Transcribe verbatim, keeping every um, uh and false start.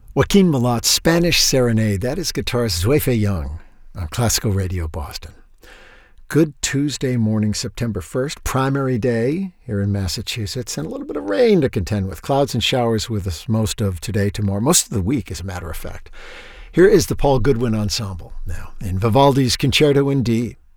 Joaquin Malat's Spanish Serenade. That is guitarist Zweife Young on Classical Radio Boston. Good Tuesday morning, September first, primary day here in Massachusetts, and a little bit of rain to contend with. Clouds and showers with us most of today, tomorrow, most of the week, as a matter of fact. Here is the Paul Goodwin Ensemble now in Vivaldi's Concerto in D,